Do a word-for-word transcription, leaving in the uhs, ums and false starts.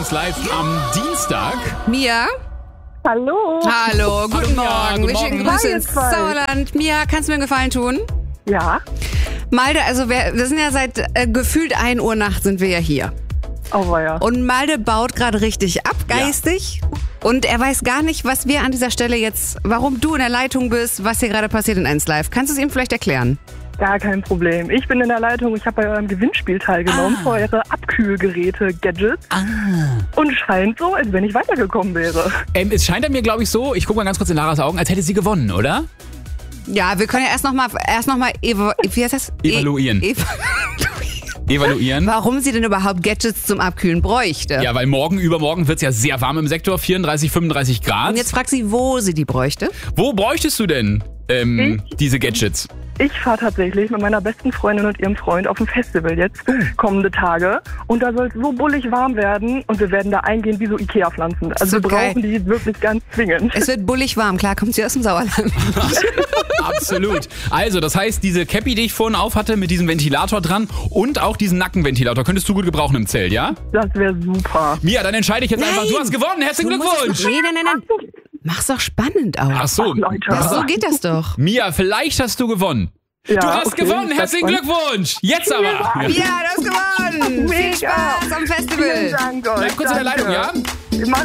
Live am Dienstag. Mia? Hallo. Hallo, guten Mia, Morgen. guten Wir schicken Morgen. Grüße ins Hi, Sauerland. Mia, kannst du mir einen Gefallen tun? Ja. Malte, also wir, wir sind ja seit äh, gefühlt ein Uhr nachts sind wir ja hier. Oh, ja. Und Malte baut gerade richtig ab, geistig. Und er weiß gar nicht, was wir an dieser Stelle jetzt, warum du in der Leitung bist, was hier gerade passiert in eins Live. Kannst du es ihm vielleicht erklären? Gar kein Problem. Ich bin in der Leitung. Ich habe bei eurem Gewinnspiel teilgenommen Ah. für eure Abkühlgeräte, Gadgets. Ah. Und scheint so, als wenn ich weitergekommen wäre. Ähm, es scheint an mir, glaube ich, so, ich gucke mal ganz kurz in Laras Augen, als hätte sie gewonnen, oder? Ja, wir können ja erst nochmal erst noch mal eva- wie heißt das? Evaluieren. E- eva- Evaluieren. Warum sie denn überhaupt Gadgets zum Abkühlen bräuchte. Ja, weil morgen, übermorgen wird es ja sehr warm im Sektor, vierunddreißig, fünfunddreißig Grad. Und jetzt fragt sie, wo sie die bräuchte. Wo bräuchtest du denn ähm, diese Gadgets? Ich fahre tatsächlich mit meiner besten Freundin und ihrem Freund auf ein Festival jetzt, kommende Tage. Und da soll es so bullig warm werden und wir werden da eingehen wie so Ikea-Pflanzen. Also So wir geil. brauchen die wirklich ganz zwingend. Es wird bullig warm, klar, kommt sie aus dem Sauerland. Absolut. Also, das heißt, diese Cappy, die ich vorhin auf hatte, mit diesem Ventilator dran und auch diesen Nackenventilator, könntest du gut gebrauchen im Zelt, ja? Das wäre super. Mia, dann entscheide ich jetzt Nein. einfach, du hast gewonnen, herzlichen Du musst Glückwunsch! es- Nee, nein, nein, nein. Mach's doch spannend auch. Ach so, Ach, Leute. Das, so geht das doch. Mia, vielleicht hast du gewonnen. Ja, Du hast okay, gewonnen, das herzlichen freut- Glückwunsch! Jetzt aber! Ja, du hast gewonnen. Viel Mega. Spaß am Festival. Vielen Dank euch. Bleib kurz in der Danke. Leitung, ja? Ich mach